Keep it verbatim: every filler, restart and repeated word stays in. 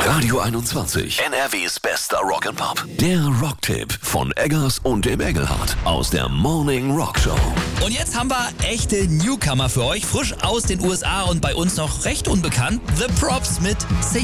Radio einundzwanzig, N R Ws bester Rock'n'Pop. Der Rocktipp von Eggers und dem Engelhardt aus der Morning Rock Show. Und jetzt haben wir echte Newcomer für euch, frisch aus den U S A und bei uns noch recht unbekannt. The Props mit Say